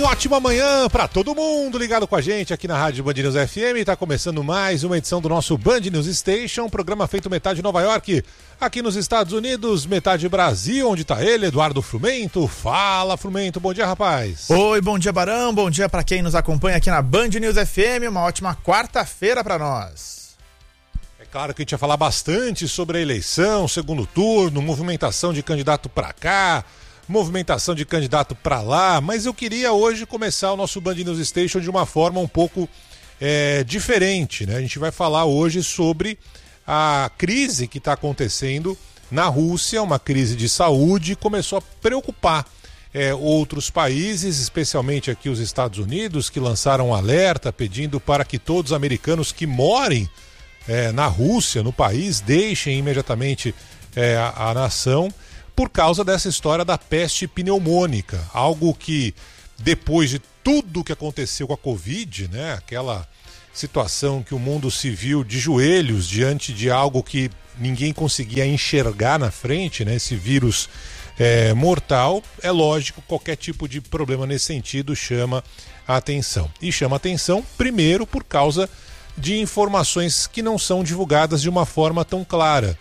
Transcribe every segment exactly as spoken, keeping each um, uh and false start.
ótima manhã para todo mundo ligado com a gente aqui na Rádio Band News F M. Está começando mais uma edição do nosso Band News Station, programa feito metade Nova York, aqui nos Estados Unidos, metade Brasil, onde está ele, Eduardo Frumento. Fala, Frumento, bom dia, rapaz. Oi, bom dia, Barão, bom dia para quem nos acompanha aqui na Band News F M, uma ótima quarta-feira para nós. É claro que a gente ia falar bastante sobre a eleição, segundo turno, movimentação de candidato para cá, movimentação de candidato para lá, mas eu queria hoje começar o nosso Band News Station de uma forma um pouco é, diferente, né? A gente vai falar hoje sobre a crise que está acontecendo na Rússia, uma crise de saúde, começou a preocupar é, outros países, especialmente aqui os Estados Unidos, que lançaram um alerta pedindo para que todos os americanos que morem é, na Rússia, no país, deixem imediatamente é, a, a nação, por causa dessa história da peste pneumônica, algo que depois de tudo que aconteceu com a Covid, né, aquela situação que o mundo se viu de joelhos diante de algo que ninguém conseguia enxergar na frente, né, esse vírus é, mortal, é lógico, qualquer tipo de problema nesse sentido chama a atenção. E chama a atenção primeiro por causa de informações que não são divulgadas de uma forma tão clara.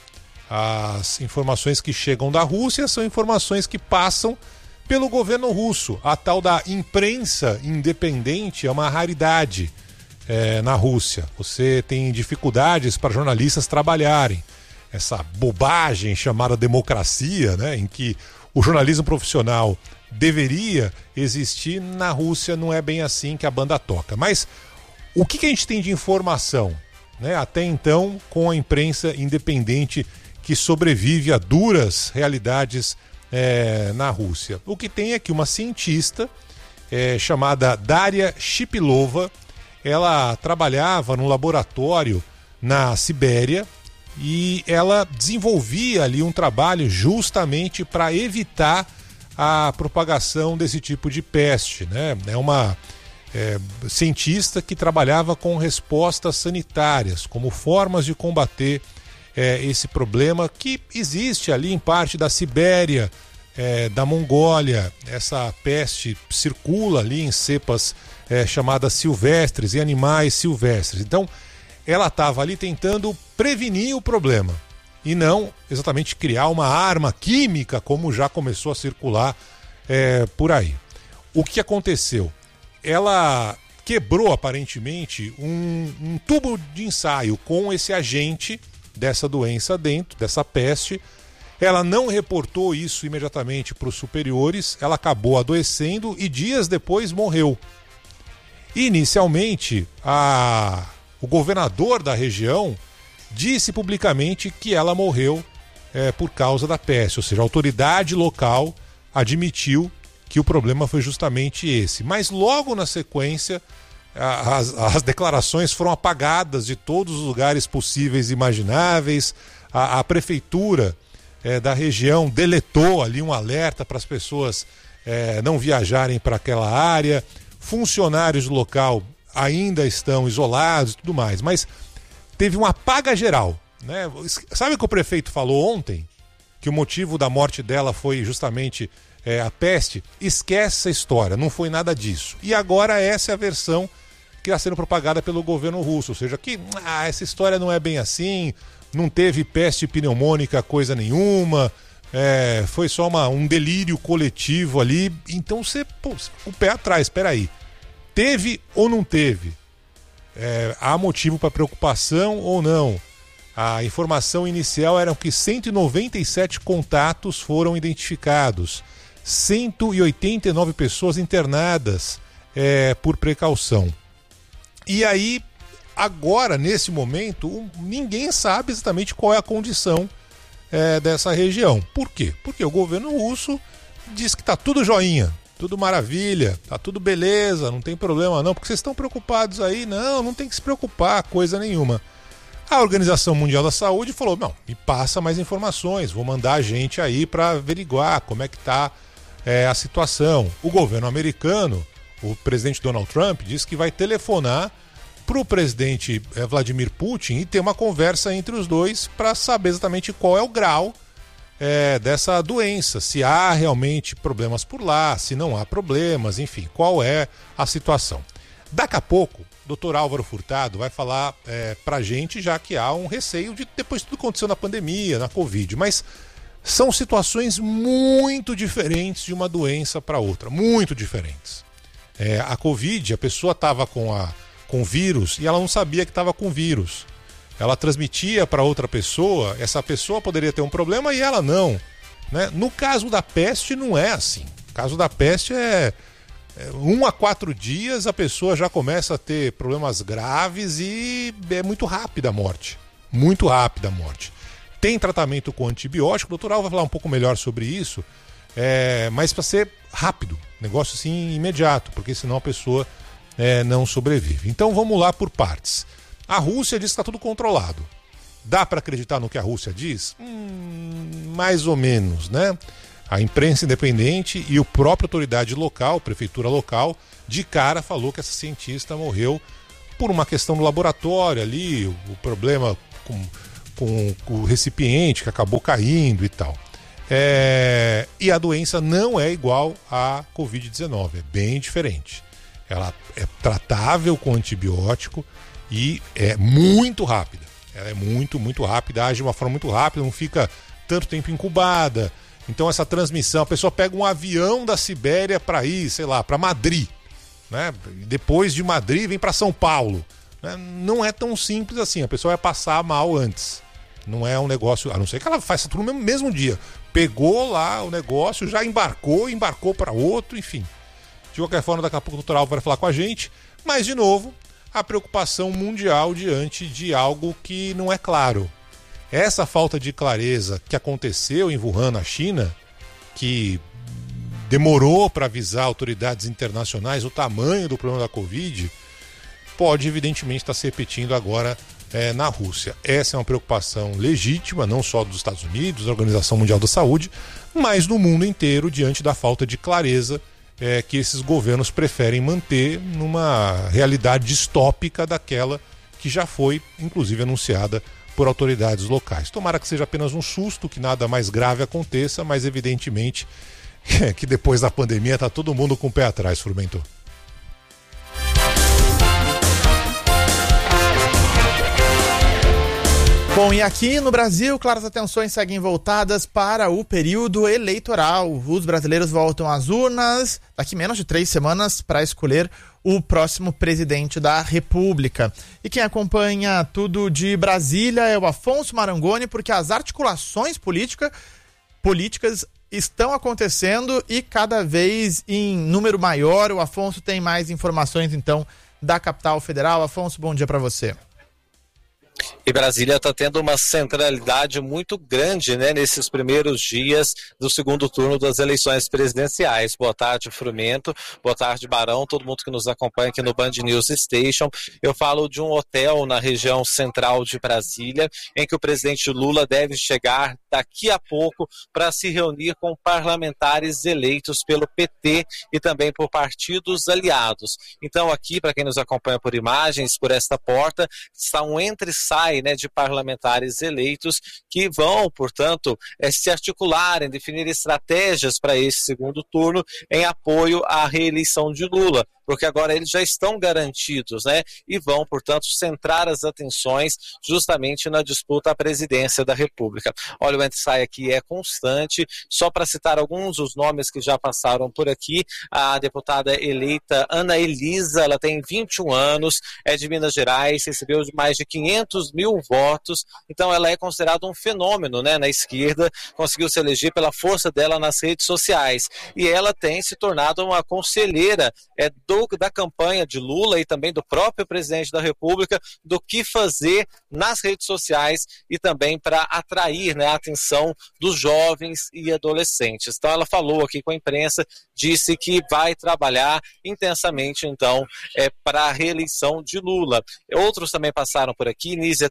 As informações que chegam da Rússia são informações que passam pelo governo russo. A tal da imprensa independente é uma raridade é, na Rússia. Você tem dificuldades para jornalistas trabalharem. Essa bobagem chamada democracia, né, em que o jornalismo profissional deveria existir, na Rússia não é bem assim que a banda toca. Mas o que, que a gente tem de informação, né, até então com a imprensa independente que sobrevive a duras realidades é, na Rússia? O que tem é que uma cientista é, chamada Daria Shipilova, ela trabalhava num laboratório na Sibéria e ela desenvolvia ali um trabalho justamente para evitar a propagação desse tipo de peste, né? É uma é, cientista que trabalhava com respostas sanitárias, como formas de combater É, esse problema que existe ali em parte da Sibéria, é, da Mongólia. Essa peste circula ali em cepas é, chamadas silvestres e animais silvestres. Então, ela estava ali tentando prevenir o problema e não exatamente criar uma arma química, como já começou a circular é, por aí. O que aconteceu? Ela quebrou aparentemente um, um tubo de ensaio com esse agente dessa doença dentro, dessa peste. Ela não reportou isso imediatamente para os superiores, ela acabou adoecendo e dias depois morreu. Inicialmente, a... o governador da região disse publicamente que ela morreu é, por causa da peste, ou seja, a autoridade local admitiu que o problema foi justamente esse. Mas logo na sequência, As, as declarações foram apagadas de todos os lugares possíveis e imagináveis. A, a prefeitura é, da região deletou ali um alerta para as pessoas é, não viajarem para aquela área. Funcionários do local ainda estão isolados e tudo mais, mas teve um apaga geral, né? Sabe o que o prefeito falou ontem? Que o motivo da morte dela foi justamente é, a peste? Esquece essa história, não foi nada disso. E agora essa é a versão que está sendo propagada pelo governo russo, ou seja, que ah, essa história não é bem assim, não teve peste pneumônica coisa nenhuma, é, foi só uma, um delírio coletivo ali. Então você, pô, o pé atrás, espera aí, teve ou não teve? É, há motivo para preocupação ou não? A informação inicial era que cento e noventa e sete contatos foram identificados, cento e oitenta e nove pessoas internadas é, por precaução. E aí, agora, nesse momento, ninguém sabe exatamente qual é a condição é, dessa região. Por quê? Porque o governo russo diz que está tudo joinha, tudo maravilha, está tudo beleza, não tem problema não, porque vocês estão preocupados aí. Não, não tem que se preocupar, coisa nenhuma. A Organização Mundial da Saúde falou, não, me passa mais informações, vou mandar gente aí para averiguar como é que está é, a situação. O governo americano, o presidente Donald Trump, disse que vai telefonar para o presidente Vladimir Putin e ter uma conversa entre os dois para saber exatamente qual é o grau é, dessa doença, se há realmente problemas por lá, se não há problemas, enfim, qual é a situação. Daqui a pouco, o doutor Álvaro Furtado vai falar é, pra gente, já que há um receio de depois tudo aconteceu na pandemia, na Covid, mas são situações muito diferentes de uma doença para outra, muito diferentes. É, a Covid, a pessoa estava com a com vírus e ela não sabia que estava com vírus. Ela transmitia para outra pessoa, essa pessoa poderia ter um problema e ela não, né? No caso da peste não é assim. No caso da peste é, é um a quatro dias a pessoa já começa a ter problemas graves e é muito rápida a morte. Muito rápida a morte. Tem tratamento com antibiótico, o doutor Al vai falar um pouco melhor sobre isso, é, mas para ser rápido, negócio assim imediato, porque senão a pessoa É, não sobrevive. Então vamos lá por partes. A Rússia diz que está tudo controlado. Dá para acreditar no que a Rússia diz? Hum, mais ou menos, né? A imprensa independente e o próprio autoridade local, prefeitura local, de cara falou que essa cientista morreu por uma questão do laboratório ali, o, o problema com, com, com o recipiente que acabou caindo e tal. É, e a doença não é igual à covid dezenove, é bem diferente. Ela é tratável com antibiótico e é muito rápida. Ela é muito, muito rápida, age de uma forma muito rápida, não fica tanto tempo incubada. Então essa transmissão, a pessoa pega um avião da Sibéria para ir, sei lá, para Madrid, né? Depois de Madrid vem para São Paulo. Né? Não é tão simples assim, a pessoa vai passar mal antes. Não é um negócio, a não ser que ela faça tudo no mesmo, mesmo dia. Pegou lá o negócio, já embarcou, embarcou para outro, enfim. De qualquer forma, daqui a pouco o doutor Álvaro vai falar com a gente. Mas, de novo, a preocupação mundial diante de algo que não é claro. Essa falta de clareza que aconteceu em Wuhan, na China, que demorou para avisar autoridades internacionais o tamanho do problema da Covid, pode, evidentemente, estar se repetindo agora é, na Rússia. Essa é uma preocupação legítima, não só dos Estados Unidos, da Organização Mundial da Saúde, mas do mundo inteiro, diante da falta de clareza É, que esses governos preferem manter numa realidade distópica daquela que já foi, inclusive, anunciada por autoridades locais. Tomara que seja apenas um susto, que nada mais grave aconteça, mas evidentemente que depois da pandemia está todo mundo com o pé atrás, Furmentor. Bom, e aqui no Brasil, claras atenções seguem voltadas para o período eleitoral. Os brasileiros voltam às urnas daqui menos de três semanas para escolher o próximo presidente da República. E quem acompanha tudo de Brasília é o Afonso Marangoni, porque as articulações política, políticas estão acontecendo e cada vez em número maior. O Afonso tem mais informações, então, da capital federal. Afonso, bom dia para você. E Brasília está tendo uma centralidade muito grande, né, nesses primeiros dias do segundo turno das eleições presidenciais. Boa tarde, Frumento. Boa tarde, Barão. Todo mundo que nos acompanha aqui no Band News Station. Eu falo de um hotel na região central de Brasília, em que o presidente Lula deve chegar daqui a pouco para se reunir com parlamentares eleitos pelo P T e também por partidos aliados. Então aqui, para quem nos acompanha por imagens, por esta porta, está um entre-sai, né, de parlamentares eleitos que vão, portanto, é, se articularem, definir estratégias para esse segundo turno em apoio à reeleição de Lula, porque agora eles já estão garantidos, né, e vão, portanto, centrar as atenções justamente na disputa à presidência da República. Olha, o entre-sai aqui é constante, só para citar alguns dos nomes que já passaram por aqui, a deputada eleita Ana Elisa, ela tem vinte e um anos, é de Minas Gerais, recebeu mais de quinhentos mil votos, então ela é considerada um fenômeno, né, na esquerda, conseguiu se eleger pela força dela nas redes sociais, e ela tem se tornado uma conselheira é, do da campanha de Lula e também do próprio presidente da República, do que fazer nas redes sociais e também para atrair, né, a atenção dos jovens e adolescentes. Então ela falou aqui com a imprensa, disse que vai trabalhar intensamente então é, para a reeleição de Lula. Outros também passaram por aqui, Nízia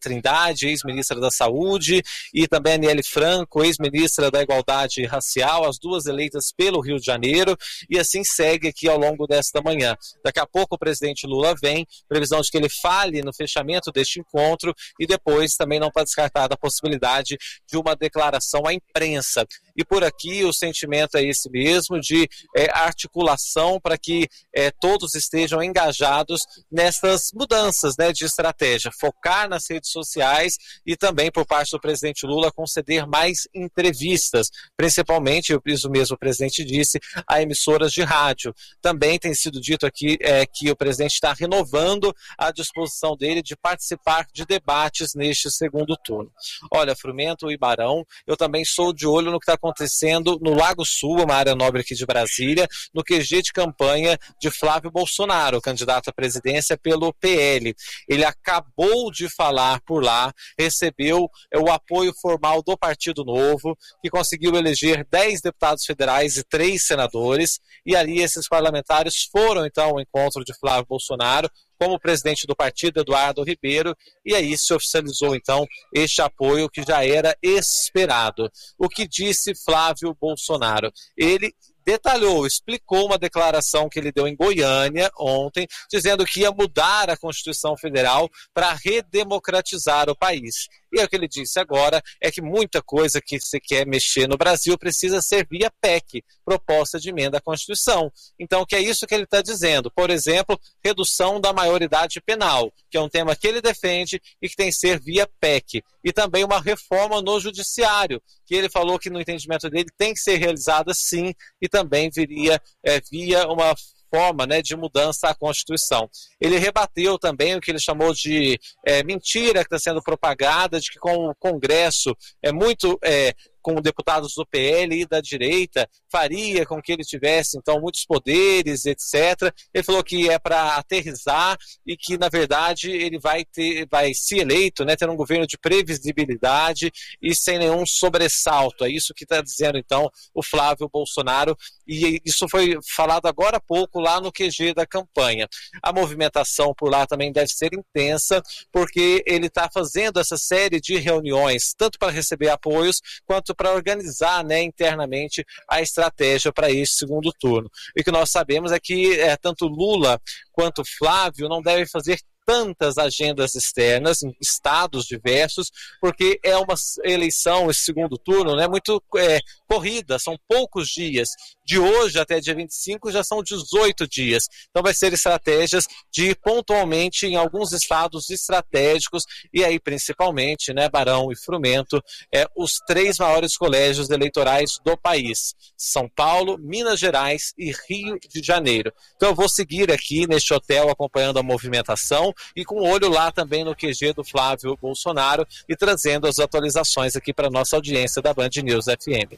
Trindade, ex-ministra da Saúde, e também a Aniele Franco, ex-ministra da Igualdade Racial, as duas eleitas pelo Rio de Janeiro, e assim segue aqui ao longo desta manhã. Daqui a pouco o presidente Lula vem, previsão de que ele fale no fechamento deste encontro, e depois também não está descartada a possibilidade de uma declaração à imprensa. E por aqui o sentimento é esse mesmo, de é, articulação para que é, todos estejam engajados nessas mudanças, né, de estratégia, focar nas redes sociais e também por parte do presidente Lula conceder mais entrevistas, principalmente, isso mesmo o presidente disse, a emissoras de rádio. Também tem sido dito aqui é, que o presidente está renovando a disposição dele de participar de debates neste segundo turno. Olha, Frumento e Barão, eu também sou de olho no que está acontecendo no Lago Sul, uma área nobre aqui de Brasília, no Q G de campanha de Flávio Bolsonaro, candidato à presidência pelo P L. Ele acabou de falar por lá, recebeu o apoio formal do Partido Novo, que conseguiu eleger dez deputados federais e três senadores, e ali esses parlamentares foram então ao encontro de Flávio Bolsonaro, como presidente do partido, Eduardo Ribeiro, e aí se oficializou então este apoio que já era esperado. O que disse Flávio Bolsonaro? Ele detalhou, explicou uma declaração que ele deu em Goiânia ontem, dizendo que ia mudar a Constituição Federal para redemocratizar o país. E o que ele disse agora é que muita coisa que se quer mexer no Brasil precisa ser via P E C, proposta de emenda à Constituição. Então, que é isso que ele está dizendo. Por exemplo, redução da maioridade penal, que é um tema que ele defende e que tem que ser via P E C. E também uma reforma no judiciário, que ele falou que no entendimento dele tem que ser realizada sim, e também viria é, via uma forma, né, de mudança à Constituição. Ele rebateu também o que ele chamou de é, mentira que está sendo propagada, de que com o Congresso é muito... É, com deputados do P L e da direita, faria com que ele tivesse, então, muitos poderes, etcétera. Ele falou que é para aterrissar e que, na verdade, ele vai ter, vai se eleito, né, ter um governo de previsibilidade e sem nenhum sobressalto. É isso que está dizendo, então, o Flávio Bolsonaro, e isso foi falado agora há pouco lá no Q G da campanha. A movimentação por lá também deve ser intensa, porque ele está fazendo essa série de reuniões, tanto para receber apoios, quanto para organizar, né, internamente a estratégia para este segundo turno. E o que nós sabemos é que é, tanto Lula quanto Flávio não devem fazer tantas agendas externas em estados diversos, porque é uma eleição, esse segundo turno, né, muito é, corrida, são poucos dias. De hoje até dia vinte e cinco já são dezoito dias. Então vai ser estratégias de ir pontualmente em alguns estados estratégicos, e aí principalmente, né, Barão e Frumento, é, os três maiores colégios eleitorais do país: São Paulo, Minas Gerais e Rio de Janeiro. Então eu vou seguir aqui neste hotel acompanhando a movimentação e com o olho lá também no Q G do Flávio Bolsonaro e trazendo as atualizações aqui para a nossa audiência da Band News F M.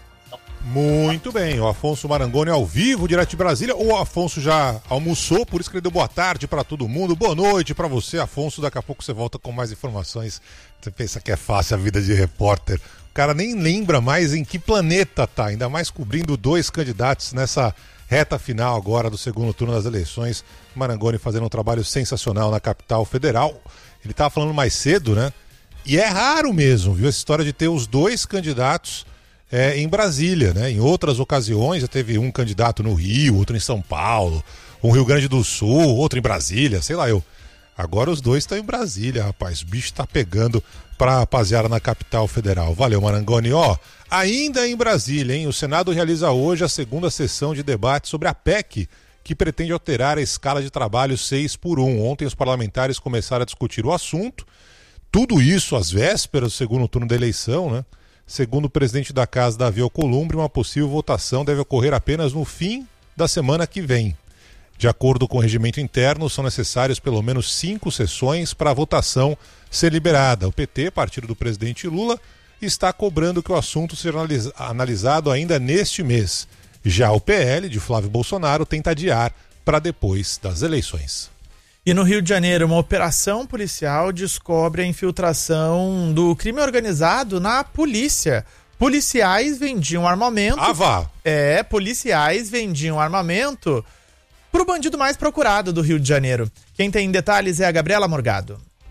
Muito bem, o Afonso Marangoni ao vivo, direto de Brasília. O Afonso já almoçou, por isso que ele deu boa tarde para todo mundo. Boa noite para você, Afonso. Daqui a pouco você volta com mais informações. Você pensa que é fácil a vida de repórter. O cara nem lembra mais em que planeta tá, ainda mais cobrindo dois candidatos nessa reta final agora do segundo turno das eleições. Marangoni fazendo um trabalho sensacional na capital federal. Ele estava falando mais cedo, né? E é raro mesmo, viu? Essa história de ter os dois candidatos é, em Brasília, né? Em outras ocasiões já teve um candidato no Rio, outro em São Paulo, um Rio Grande do Sul, outro em Brasília, sei lá eu. Agora os dois estão em Brasília, rapaz. O bicho tá pegando pra rapaziada na capital federal. Valeu, Marangoni. Ó, ainda em Brasília, hein? O Senado realiza hoje a segunda sessão de debate sobre a P E C, que pretende alterar a escala de trabalho seis por um. Ontem os parlamentares começaram a discutir o assunto. Tudo isso às vésperas do segundo turno da eleição, né? Segundo o presidente da casa, Davi Alcolumbre, uma possível votação deve ocorrer apenas no fim da semana que vem. De acordo com o regimento interno, são necessárias pelo menos cinco sessões para a votação ser liberada. O P T, partido do presidente Lula, está cobrando que o assunto seja analisado ainda neste mês. Já o P L, de Flávio Bolsonaro, tenta adiar para depois das eleições. E no Rio de Janeiro, uma operação policial descobre a infiltração do crime organizado na polícia. Policiais vendiam armamento... Ah, vá! É, policiais vendiam armamento para o bandido mais procurado do Rio de Janeiro. Quem tem detalhes é a Gabriela Morgado.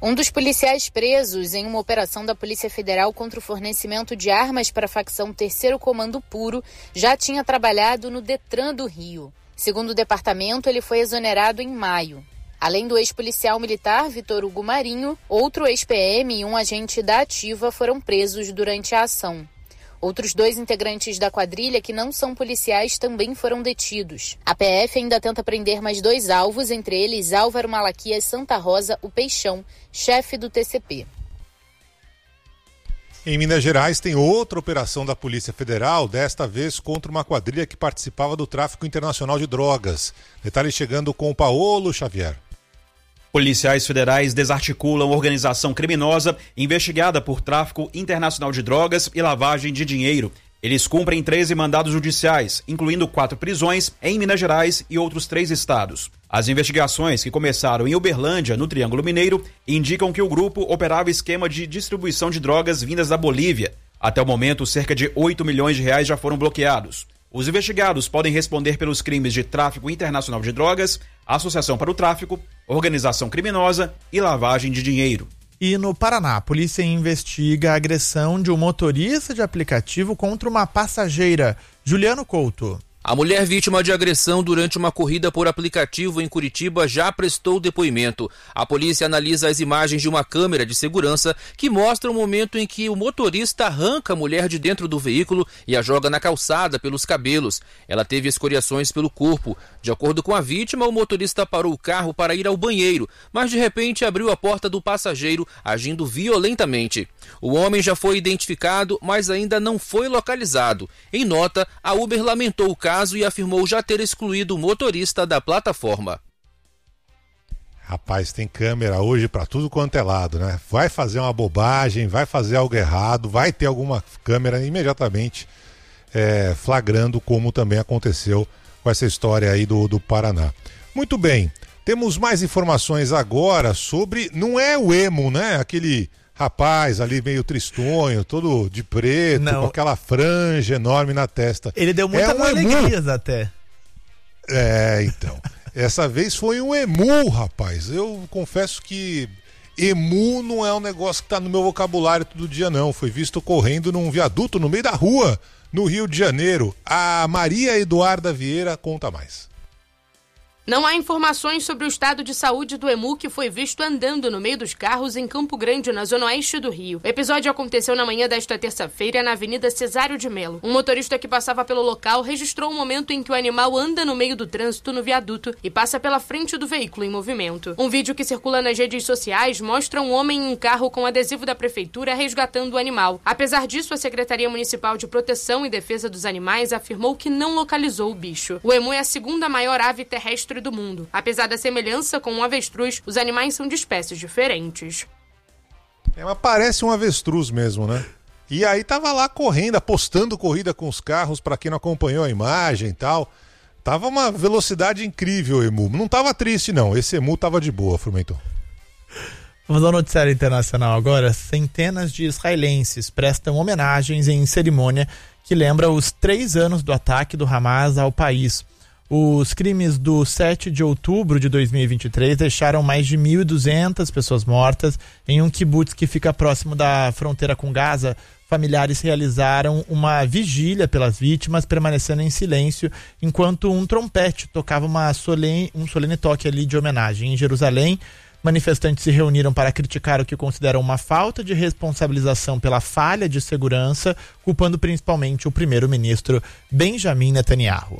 Um dos policiais presos em uma operação da Polícia Federal contra o fornecimento de armas para a facção Terceiro Comando Puro já tinha trabalhado no Detran do Rio. Segundo o departamento, ele foi exonerado em maio. Além do ex-policial militar Vitor Hugo Marinho, outro ex-P M e um agente da Ativa foram presos durante a ação. Outros dois integrantes da quadrilha que não são policiais também foram detidos. A P F ainda tenta prender mais dois alvos, entre eles Álvaro Malaquias Santa Rosa, o Peixão, chefe do T C P. Em Minas Gerais tem outra operação da Polícia Federal, desta vez contra uma quadrilha que participava do tráfico internacional de drogas. Detalhes chegando com o Paolo Xavier. Policiais federais desarticulam organização criminosa investigada por tráfico internacional de drogas e lavagem de dinheiro. Eles cumprem treze mandados judiciais, incluindo quatro prisões em Minas Gerais e outros três estados. As investigações, que começaram em Uberlândia, no Triângulo Mineiro, indicam que o grupo operava esquema de distribuição de drogas vindas da Bolívia. Até o momento, cerca de oito milhões de reais já foram bloqueados. Os investigados podem responder pelos crimes de tráfico internacional de drogas, associação para o tráfico, organização criminosa e lavagem de dinheiro. E no Paraná, a polícia investiga a agressão de um motorista de aplicativo contra uma passageira. Juliano Couto. A mulher vítima de agressão durante uma corrida por aplicativo em Curitiba já prestou depoimento. A polícia analisa as imagens de uma câmera de segurança que mostra o momento em que o motorista arranca a mulher de dentro do veículo e a joga na calçada pelos cabelos. Ela teve escoriações pelo corpo. De acordo com a vítima, o motorista parou o carro para ir ao banheiro, mas de repente abriu a porta do passageiro, agindo violentamente. O homem já foi identificado, mas ainda não foi localizado. Em nota, a Uber lamentou o caso e afirmou já ter excluído o motorista da plataforma. Rapaz, tem câmera hoje pra tudo quanto é lado, né? Vai fazer uma bobagem, vai fazer algo errado, vai ter alguma câmera imediatamente é, flagrando, como também aconteceu com essa história aí do, do Paraná. Muito bem, temos mais informações agora sobre, não é o emo, né? Aquele rapaz ali meio tristonho, todo de preto, não, com aquela franja enorme na testa. Ele deu muitas é um alegrias até. É, então. Essa vez foi um emu, rapaz. Eu confesso que emu não é um negócio que tá no meu vocabulário todo dia, não. Foi visto correndo num viaduto no meio da rua, no Rio de Janeiro. A Maria Eduarda Vieira conta mais. Não há informações sobre o estado de saúde do emu que foi visto andando no meio dos carros em Campo Grande, na zona oeste do Rio. O episódio aconteceu na manhã desta terça-feira na Avenida Cesário de Melo. Um motorista que passava pelo local registrou o momento em que o animal anda no meio do trânsito no viaduto e passa pela frente do veículo em movimento. Um vídeo que circula nas redes sociais mostra um homem em um carro com adesivo da prefeitura resgatando o animal. Apesar disso, a Secretaria Municipal de Proteção e Defesa dos Animais afirmou que não localizou o bicho. O emu é a segunda maior ave terrestre do mundo. Apesar da semelhança com um avestruz, os animais são de espécies diferentes. É, mas parece um avestruz mesmo, né? E aí tava lá correndo, apostando corrida com os carros, pra quem não acompanhou a imagem e tal. Tava uma velocidade incrível o emu. Não tava triste, não. Esse emu tava de boa, Frumenton. Vamos ao noticiário internacional agora. Centenas de israelenses prestam homenagens em cerimônia que lembra os três anos do ataque do Hamas ao país. Os crimes do sete de outubro de dois mil e vinte e três deixaram mais de mil e duzentas pessoas mortas em um kibbutz que fica próximo da fronteira com Gaza. Familiares realizaram uma vigília pelas vítimas, permanecendo em silêncio, enquanto um trompete tocava uma solene, um solene toque ali de homenagem. Em Jerusalém, manifestantes se reuniram para criticar o que consideram uma falta de responsabilização pela falha de segurança, culpando principalmente o primeiro-ministro Benjamin Netanyahu.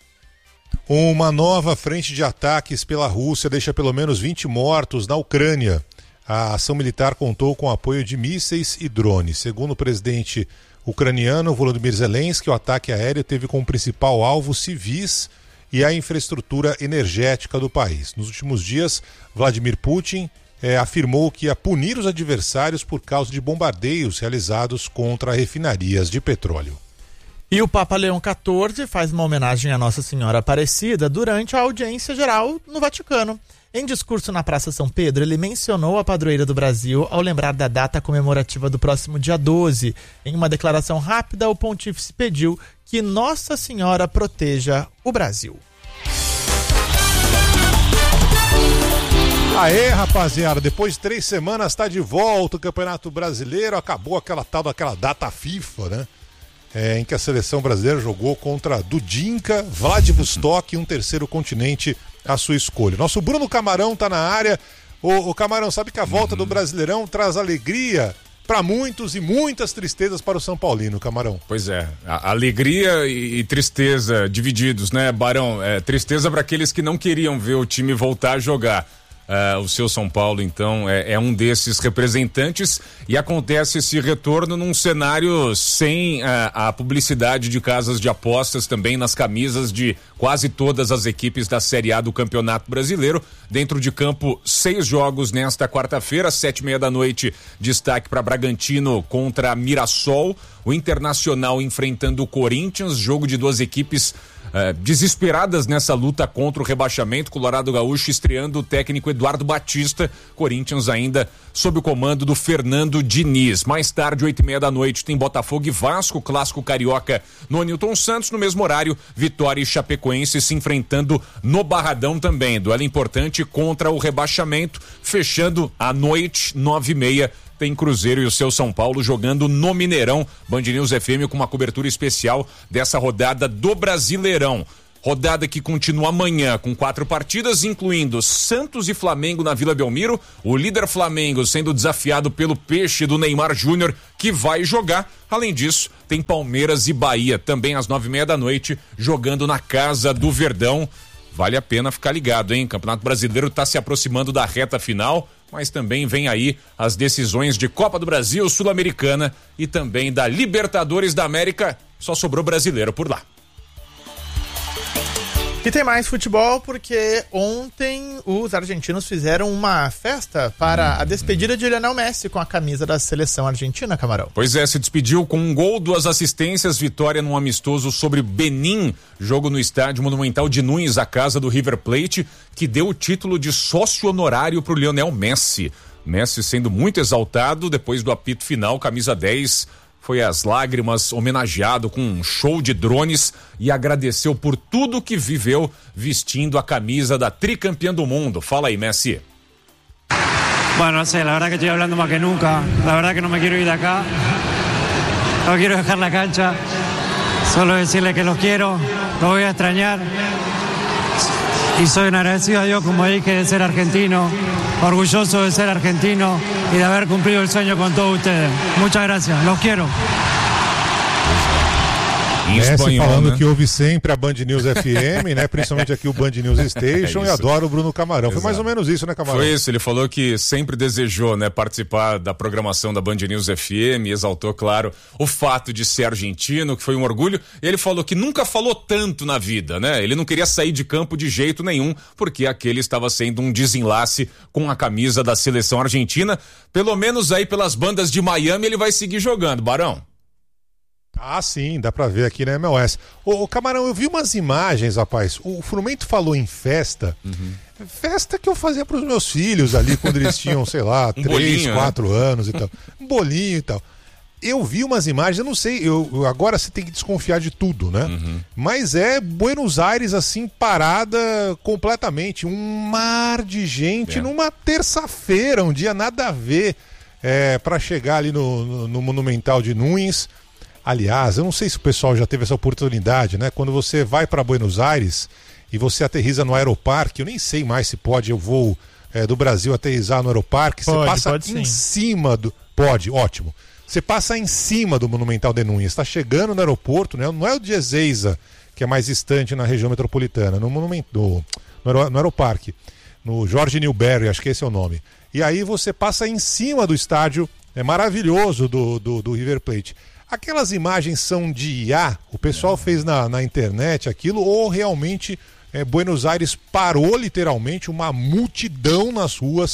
Uma nova frente de ataques pela Rússia deixa pelo menos vinte mortos na Ucrânia. A ação militar contou com o apoio de mísseis e drones. Segundo o presidente ucraniano Volodymyr Zelensky, o ataque aéreo teve como principal alvo civis e a infraestrutura energética do país. Nos últimos dias, Vladimir Putin eh, afirmou que ia punir os adversários por causa de bombardeios realizados contra refinarias de petróleo. E o Papa Leão quatorze faz uma homenagem à Nossa Senhora Aparecida durante a audiência geral no Vaticano. Em discurso na Praça São Pedro, ele mencionou a padroeira do Brasil ao lembrar da data comemorativa do próximo dia doze. Em uma declaração rápida, o pontífice pediu que Nossa Senhora proteja o Brasil. Aê, rapaziada, depois de três semanas está de volta o Campeonato Brasileiro. Acabou aquela tal daquela data FIFA, né? É, em que a seleção brasileira jogou contra Dudinka, Vladivostok e um terceiro continente à sua escolha. Nosso Bruno Camarão tá na área. O, o Camarão, sabe que a volta uhum. do Brasileirão traz alegria para muitos e muitas tristezas para o São Paulino, Camarão. Pois é, a alegria e, e tristeza divididos, né, Barão? É, tristeza para aqueles que não queriam ver o time voltar a jogar. Uh, o seu São Paulo, então, é, é um desses representantes, e acontece esse retorno num cenário sem uh, a publicidade de casas de apostas também nas camisas de quase todas as equipes da Série A do Campeonato Brasileiro. Dentro de campo, seis jogos nesta quarta-feira, sete e meia da noite, destaque para Bragantino contra Mirassol, o Internacional enfrentando o Corinthians, jogo de duas equipes É, desesperadas nessa luta contra o rebaixamento. Colorado Gaúcho estreando o técnico Eduardo Batista, Corinthians ainda sob o comando do Fernando Diniz. Mais tarde, oito e meia da noite, tem Botafogo e Vasco, clássico carioca no Newton Santos. No mesmo horário, Vitória e Chapecoense se enfrentando no Barradão também. Duelo importante contra o rebaixamento, fechando a noite, nove e meia. Tem Cruzeiro e o seu São Paulo jogando no Mineirão. Band News F M com uma cobertura especial dessa rodada do Brasileirão. Rodada que continua amanhã com quatro partidas, incluindo Santos e Flamengo na Vila Belmiro. O líder Flamengo sendo desafiado pelo Peixe do Neymar Júnior, que vai jogar. Além disso, tem Palmeiras e Bahia também às nove e meia da noite, jogando na Casa do Verdão. Vale a pena ficar ligado, hein? O Campeonato Brasileiro está se aproximando da reta final, mas também vem aí as decisões de Copa do Brasil, Sul-Americana e também da Libertadores da América. Só sobrou brasileiro por lá. E tem mais futebol porque ontem os argentinos fizeram uma festa para a despedida de Lionel Messi com a camisa da seleção argentina, Camarão. Pois é, se despediu com um gol, duas assistências, vitória num amistoso sobre Benin, jogo no estádio Monumental de Nunes, a casa do River Plate, que deu o título de sócio honorário para o Lionel Messi. Messi sendo muito exaltado depois do apito final, camisa dez, foi às lágrimas, homenageado com um show de drones e agradeceu por tudo que viveu vestindo a camisa da tricampeã do mundo. Fala aí, Messi. Bueno, no sé, la verdad que estoy hablando más que nunca. La verdad que no me quiero ir de acá. No quiero dejar la cancha. Solo decirle que los quiero, los voy a extrañar. Y soy un agradecido a Dios, como dije, de ser argentino, orgulloso de ser argentino y de haber cumplido el sueño con todos ustedes. Muchas gracias, los quiero. Em espanhol, falando, né? Que ouve sempre a Band News F M, né? Principalmente aqui o Band News Station, é e adora o Bruno Camarão. Exato. Foi mais ou menos isso, né, Camarão? Foi isso, ele falou que sempre desejou, né, participar da programação da Band News F M, exaltou, claro, o fato de ser argentino, que foi um orgulho. Ele falou que nunca falou tanto na vida, né? Ele não queria sair de campo de jeito nenhum, porque aquele estava sendo um desenlace com a camisa da seleção argentina. Pelo menos aí pelas bandas de Miami ele vai seguir jogando, Barão. Ah, sim, dá pra ver aqui na M L S. Ô, ô Camarão, eu vi umas imagens, rapaz. O Frumento falou em festa. Uhum. Festa que eu fazia pros meus filhos ali quando eles tinham, sei lá, um três, quatro né? anos e tal. Um bolinho e tal. Eu vi umas imagens, eu não sei, eu, agora você tem que desconfiar de tudo, né? Uhum. Mas é Buenos Aires, assim, parada completamente. Um mar de gente é. numa terça-feira, um dia nada a ver, é, pra chegar ali no, no, no Monumental de Nunes. Aliás, eu não sei se o pessoal já teve essa oportunidade, né? Quando você vai para Buenos Aires e você aterriza no Aeroparque, eu nem sei mais se pode, eu vou é, do Brasil aterrissar no Aeroparque, pode, você passa pode, em sim. cima do... Pode, ótimo. Você passa em cima do Monumental de Nunes, está chegando no aeroporto, né? Não é o de Ezeiza, que é mais distante na região metropolitana, no, monumento, no, no, no Aeroparque, no Jorge Newbery, acho que esse é o nome. E aí você passa em cima do estádio, é maravilhoso, do, do, do River Plate. Aquelas imagens são de I A? O pessoal é. fez na, na internet aquilo, ou realmente é, Buenos Aires parou literalmente uma multidão nas ruas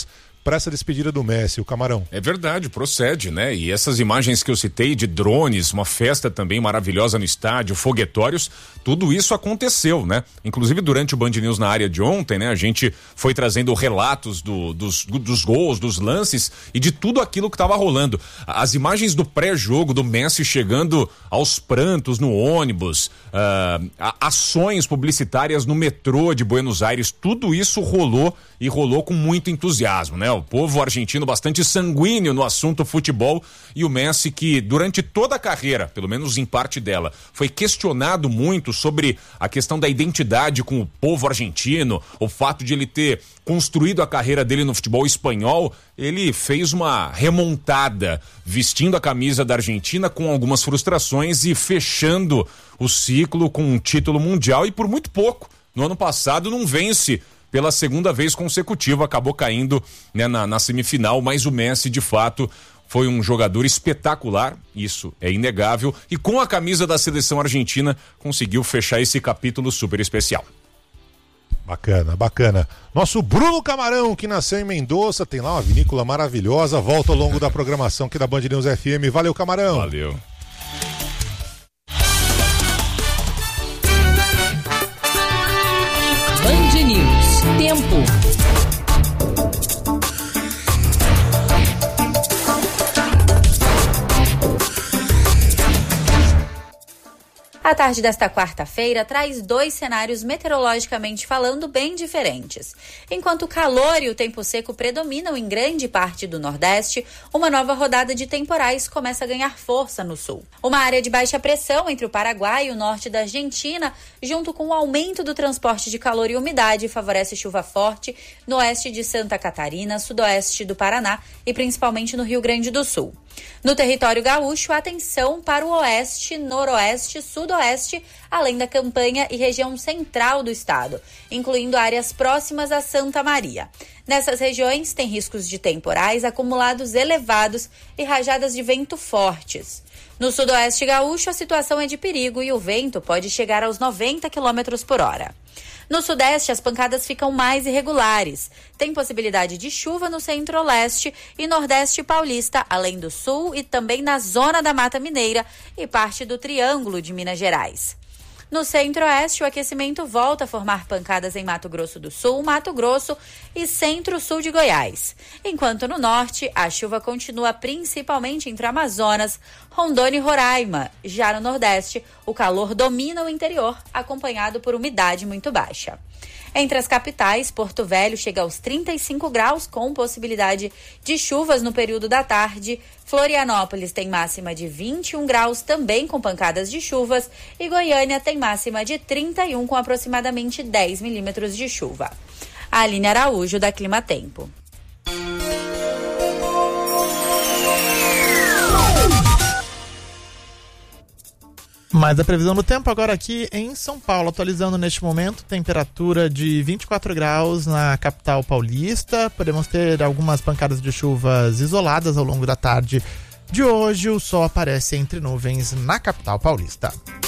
para essa despedida do Messi, o Camarão. É verdade, procede, né? E essas imagens que eu citei de drones, uma festa também maravilhosa no estádio, foguetórios, tudo isso aconteceu, né? Inclusive durante o Band News na área de ontem, né? A gente foi trazendo relatos do, dos, dos gols, dos lances e de tudo aquilo que estava rolando. As imagens do pré-jogo, do Messi chegando aos prantos no ônibus, uh, ações publicitárias no metrô de Buenos Aires, tudo isso rolou e rolou com muito entusiasmo, né? O povo argentino bastante sanguíneo no assunto futebol e o Messi que durante toda a carreira, pelo menos em parte dela, foi questionado muito sobre a questão da identidade com o povo argentino, o fato de ele ter construído a carreira dele no futebol espanhol. Ele fez uma remontada vestindo a camisa da Argentina com algumas frustrações e fechando o ciclo com um título mundial e por muito pouco. No ano passado não vence pela segunda vez consecutiva, acabou caindo, né, na, na semifinal, mas o Messi de fato foi um jogador espetacular, isso é inegável, e com a camisa da seleção argentina conseguiu fechar esse capítulo super especial. Bacana, bacana. Nosso Bruno Camarão, que nasceu em Mendoza, tem lá uma vinícola maravilhosa, volta ao longo da programação aqui da Band News F M. Valeu, Camarão. Valeu. Band News. Tempo. A tarde desta quarta-feira traz dois cenários meteorologicamente falando bem diferentes. Enquanto o calor e o tempo seco predominam em grande parte do Nordeste, uma nova rodada de temporais começa a ganhar força no sul. Uma área de baixa pressão entre o Paraguai e o norte da Argentina, junto com o aumento do transporte de calor e umidade, favorece chuva forte no oeste de Santa Catarina, sudoeste do Paraná e principalmente no Rio Grande do Sul. No território gaúcho, atenção para o oeste, noroeste, sudoeste, além da campanha e região central do estado, incluindo áreas próximas a Santa Maria. Nessas regiões, tem riscos de temporais, acumulados elevados e rajadas de vento fortes. No sudoeste gaúcho, a situação é de perigo e o vento pode chegar aos noventa quilômetros por hora. No sudeste, as pancadas ficam mais irregulares. Tem possibilidade de chuva no centro-leste e nordeste paulista, além do sul e também na zona da Mata Mineira e parte do Triângulo de Minas Gerais. No centro-oeste, o aquecimento volta a formar pancadas em Mato Grosso do Sul, Mato Grosso e centro-sul de Goiás. Enquanto no norte, a chuva continua principalmente entre Amazonas, Rondônia e Roraima. Já no nordeste, o calor domina o interior, acompanhado por umidade muito baixa. Entre as capitais, Porto Velho chega aos trinta e cinco graus, com possibilidade de chuvas no período da tarde. Florianópolis tem máxima de vinte e um graus, também com pancadas de chuvas. E Goiânia tem máxima de trinta e um, com aproximadamente dez milímetros de chuva. A Aline Araújo, da Clima Tempo. Mas a previsão do tempo agora aqui em São Paulo, atualizando neste momento, temperatura de vinte e quatro graus na capital paulista. Podemos ter algumas pancadas de chuvas isoladas ao longo da tarde de hoje. O sol aparece entre nuvens na capital paulista.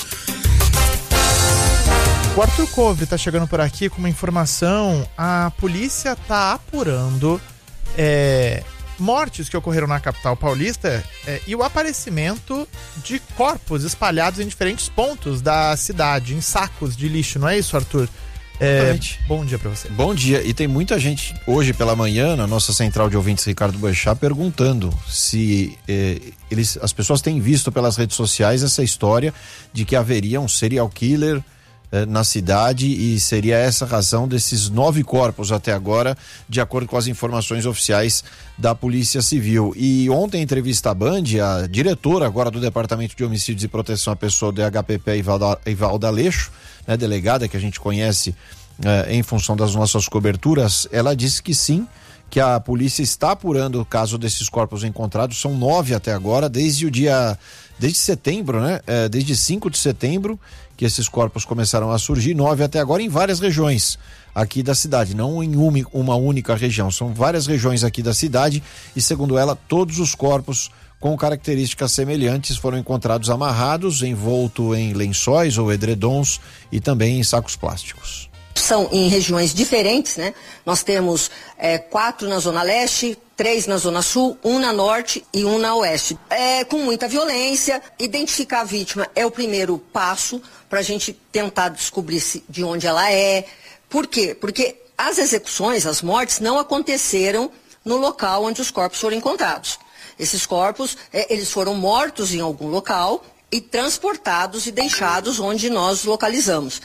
O Arthur Covre está chegando por aqui com uma informação. A polícia está apurando é, mortes que ocorreram na capital paulista é, e o aparecimento de corpos espalhados em diferentes pontos da cidade, em sacos de lixo, não é isso, Arthur? É, bom dia pra você. Bom dia, e tem muita gente hoje pela manhã na nossa central de ouvintes Ricardo Boechat perguntando se eh, eles, as pessoas têm visto pelas redes sociais essa história de que haveria um serial killer na cidade e seria essa a razão desses nove corpos até agora, de acordo com as informações oficiais da Polícia Civil. E ontem, em entrevista à Band, a diretora agora do Departamento de Homicídios e Proteção à Pessoa do H P P, Ivalda, Ivalda Aleixo, né, delegada que a gente conhece eh, em função das nossas coberturas, ela disse que sim, que a polícia está apurando o caso desses corpos encontrados. São nove até agora, desde o dia, desde setembro, né? É, desde cinco de setembro que esses corpos começaram a surgir, nove até agora em várias regiões aqui da cidade, não em uma, uma única região, são várias regiões aqui da cidade e, segundo ela, todos os corpos com características semelhantes foram encontrados amarrados, envolto em lençóis ou edredons e também em sacos plásticos. São em regiões diferentes, né? Nós temos é, quatro na Zona Leste, três na Zona Sul, um na Norte e um na Oeste. É, com muita violência, identificar a vítima é o primeiro passo para a gente tentar descobrir se, de onde ela é. Por quê? Porque as execuções, as mortes, não aconteceram no local onde os corpos foram encontrados. Esses corpos, é, eles foram mortos em algum local e transportados e deixados onde nós localizamos.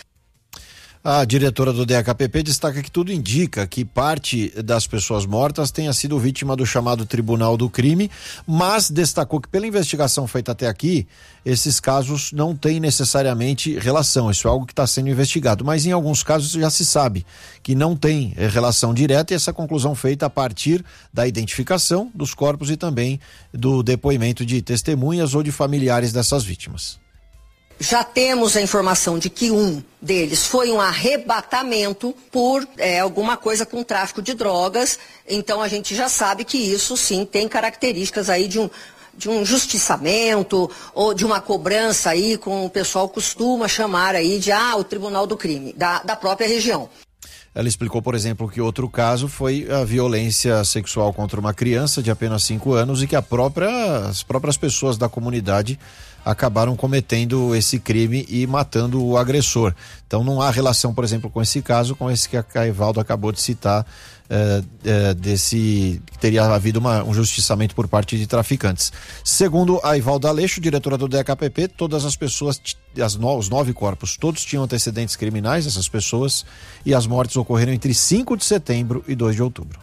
A diretora do D H P P destaca que tudo indica que parte das pessoas mortas tenha sido vítima do chamado Tribunal do Crime, mas destacou que pela investigação feita até aqui, esses casos não têm necessariamente relação, isso é algo que está sendo investigado, mas em alguns casos já se sabe que não tem relação direta e essa conclusão feita a partir da identificação dos corpos e também do depoimento de testemunhas ou de familiares dessas vítimas. Já temos a informação de que um deles foi um arrebatamento por é, alguma coisa com tráfico de drogas, então a gente já sabe que isso sim tem características aí de um, de um justiçamento ou de uma cobrança aí, como o pessoal costuma chamar aí de ah, o Tribunal do Crime, da, da própria região. Ela explicou, por exemplo, que outro caso foi a violência sexual contra uma criança de apenas cinco anos e que a própria, as próprias pessoas da comunidade acabaram cometendo esse crime e matando o agressor. Então não há relação, por exemplo, com esse caso, com esse que a Caivaldo acabou de citar, é, é, desse que teria havido uma, um justiçamento por parte de traficantes. Segundo a Ivalda Aleixo, diretora do D H P P, todas as pessoas, as no, os nove corpos, todos tinham antecedentes criminais, essas pessoas, e as mortes ocorreram entre cinco de setembro e dois de outubro.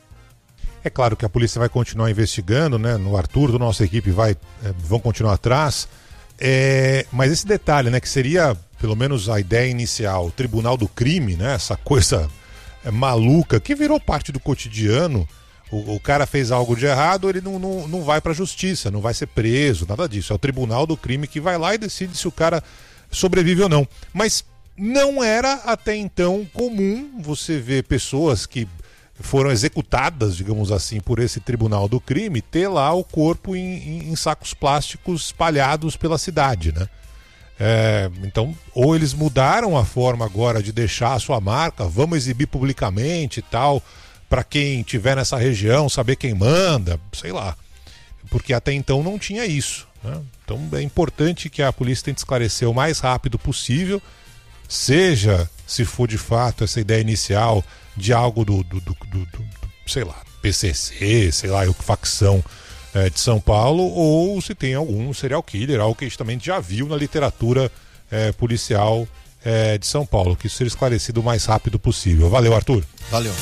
É claro que a polícia vai continuar investigando, né? No Arthur, da nossa equipe, vai, é, vão continuar atrás. É, mas esse detalhe, né? Que seria, pelo menos a ideia inicial, o Tribunal do Crime, né? Essa coisa é, maluca, que virou parte do cotidiano. O, o cara fez algo de errado, ele não, não, não vai pra justiça, não vai ser preso, nada disso. É o Tribunal do Crime que vai lá e decide se o cara sobrevive ou não. Mas não era até então comum você ver pessoas que foram executadas, digamos assim, por esse Tribunal do Crime, ter lá o corpo em, em, em sacos plásticos espalhados pela cidade, né? É, então, ou eles mudaram a forma agora de deixar a sua marca, vamos exibir publicamente e tal, para quem tiver nessa região saber quem manda, sei lá, porque até então não tinha isso, né? Então é importante que a polícia tente esclarecer o mais rápido possível, seja, se for de fato essa ideia inicial de algo do, do, do, do, do sei lá, P C C, sei lá, facção é, de São Paulo, ou se tem algum serial killer, algo que a gente também já viu na literatura é, policial é, de São Paulo, que isso seja esclarecido o mais rápido possível. Valeu, Arthur. Valeu.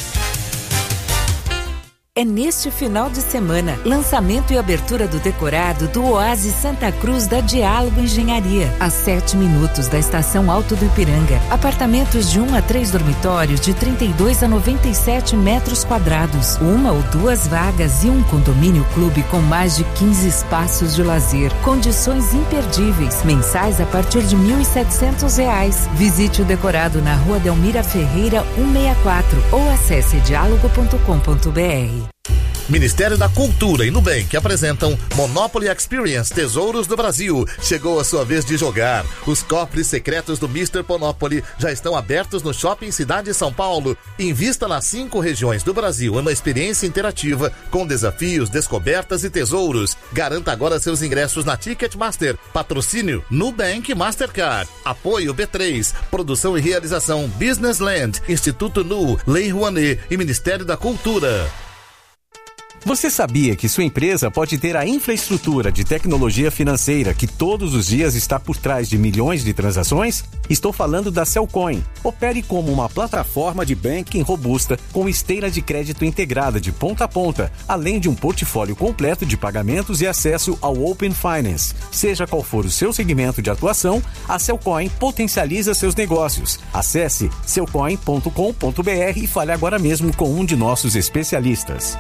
É neste final de semana, lançamento e abertura do decorado do Oásis Santa Cruz da Diálogo Engenharia, a sete minutos da estação Alto do Ipiranga. Apartamentos de um a três dormitórios de trinta e dois a noventa e sete metros quadrados, uma ou duas vagas e um condomínio clube com mais de quinze espaços de lazer. Condições imperdíveis, mensais a partir de mil e setecentos reais. Visite o decorado na Rua Delmira Ferreira cento e sessenta e quatro ou acesse diálogo ponto com ponto br. Ministério da Cultura e Nubank apresentam Monopoly Experience Tesouros do Brasil. Chegou a sua vez de jogar. Os cofres secretos do mister Monopoly já estão abertos no Shopping Cidade São Paulo. Invista nas cinco regiões do Brasil em uma experiência interativa com desafios, descobertas e tesouros. Garanta agora seus ingressos na Ticketmaster. Patrocínio Nubank Mastercard. Apoio B três. Produção e realização Business Land, Instituto Nu, Lei Rouanet e Ministério da Cultura. Você sabia que sua empresa pode ter a infraestrutura de tecnologia financeira que todos os dias está por trás de milhões de transações? Estou falando da Cellcoin. Opere como uma plataforma de banking robusta com esteira de crédito integrada de ponta a ponta, além de um portfólio completo de pagamentos e acesso ao Open Finance. Seja qual for o seu segmento de atuação, a Cellcoin potencializa seus negócios. Acesse cellcoin ponto com ponto br e fale agora mesmo com um de nossos especialistas.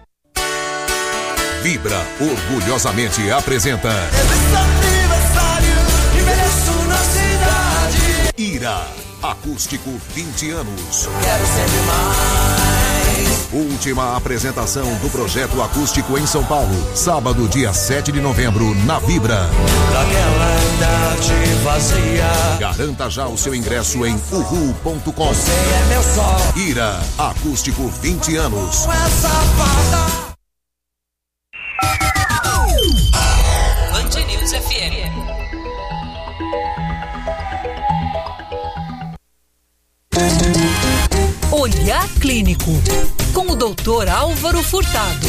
Vibra orgulhosamente apresenta Ira, acústico vinte anos. Quero sempre mais. O Última apresentação do projeto acústico em São Paulo. Sábado, dia sete de novembro, na Vibra. Daquela idade vazia. Garanta já o seu ingresso em uhu ponto com. Você é meu sol. Ira, acústico vinte anos. Band News F M. Olhar Clínico, com o doutor Álvaro Furtado.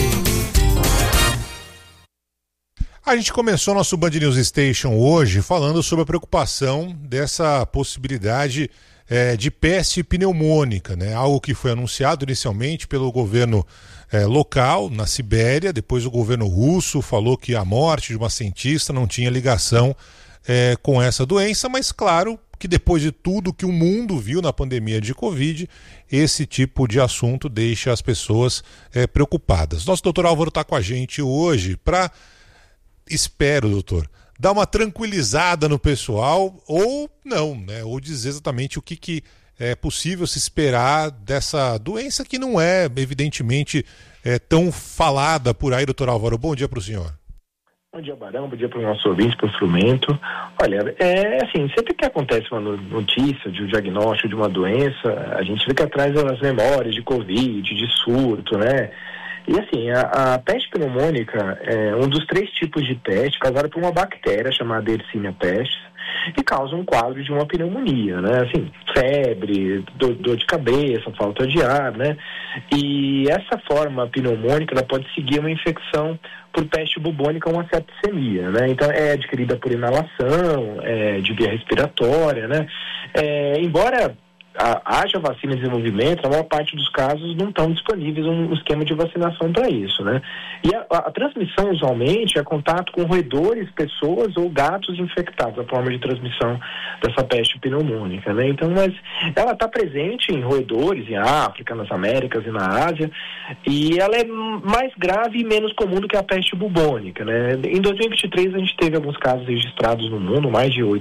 A gente começou nosso Band News Station hoje falando sobre a preocupação dessa possibilidade é, de peste pneumônica, né? Algo que foi anunciado inicialmente pelo governo é, local, na Sibéria. Depois o governo russo falou que a morte de uma cientista não tinha ligação é, com essa doença, mas claro que depois de tudo que o mundo viu na pandemia de Covid, esse tipo de assunto deixa as pessoas é, preocupadas. Nosso doutor Álvaro está com a gente hoje para, espero, doutor, dar uma tranquilizada no pessoal ou não, né? Ou dizer exatamente o que, que é possível se esperar dessa doença que não é, evidentemente, é, tão falada por aí, doutor Álvaro. Bom dia para o senhor. Bom dia, Barão. Bom dia para o nosso ouvinte, para o instrumento. Olha, é assim, sempre que acontece uma notícia de um diagnóstico de uma doença, a gente fica atrás das memórias de Covid, de surto, né? E assim, a, a peste pneumônica é um dos três tipos de peste causada por uma bactéria chamada Yersinia pestis, que causa um quadro de uma pneumonia, né? Assim, febre, dor, dor de cabeça, falta de ar, né? E essa forma pneumônica, ela pode seguir uma infecção por peste bubônica ou uma septicemia, né? Então, é adquirida por inalação, é, de via respiratória, né? É, embora a, haja vacina em desenvolvimento, a maior parte dos casos não estão disponíveis um, um esquema de vacinação para isso, né? E a, a, a transmissão, usualmente, é contato com roedores, pessoas ou gatos infectados, a forma de transmissão dessa peste pneumônica, né? Então, mas ela está presente em roedores, em África, nas Américas e na Ásia, e ela é mais grave e menos comum do que a peste bubônica, né? Em dois mil e vinte e três, a gente teve alguns casos registrados no mundo, mais de